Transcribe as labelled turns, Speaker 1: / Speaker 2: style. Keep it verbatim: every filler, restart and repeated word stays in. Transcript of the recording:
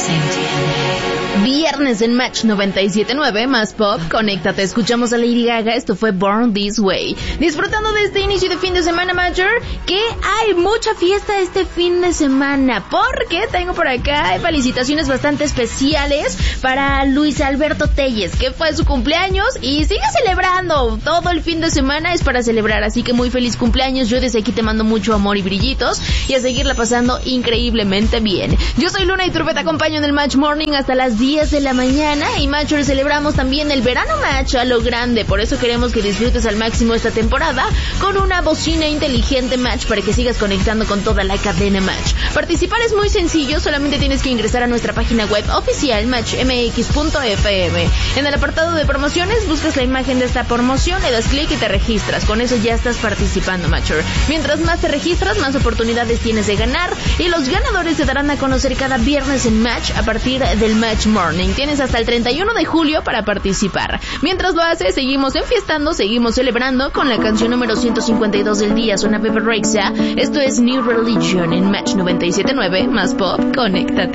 Speaker 1: Viernes en Match noventa y siete punto nueve, más pop, conéctate, escuchamos a Lady Gaga, esto fue Born This Way. Disfrutando de este inicio de fin de semana, Matcher, que hay mucha fiesta este fin de semana, porque tengo por acá felicitaciones bastante especiales para Luis Alberto Telles, que fue su cumpleaños y sigue celebrando, todo el fin de semana es para celebrar, así que muy feliz cumpleaños, yo desde aquí te mando mucho amor y brillitos, y a seguirla pasando increíblemente bien. Yo soy Luna y Turbe, te acompaño en el Match Morning hasta las diez de la mañana, y Matcher, celebramos también el verano Match a lo grande, por eso queremos que disfrutes al máximo esta temporada con una bocina inteligente Match para que sigas conectando con toda la cadena Match. Participar es muy sencillo, solamente tienes que ingresar a nuestra página web oficial match m x punto f m. En el apartado de promociones buscas la imagen de esta promoción, le das clic y te registras, con eso ya estás participando, Matcher. Mientras más te registras, más oportunidades tienes de ganar, y los ganadores se darán a conocer cada viernes en Match a partir del Match Morning. Tienes hasta el treinta y uno de julio para participar. Mientras lo haces, seguimos enfiestando, seguimos celebrando con la canción número ciento cincuenta y dos del día, suena Pepe Rexha. Esto es New Religion en Match noventa y siete punto nueve, más pop, conéctate.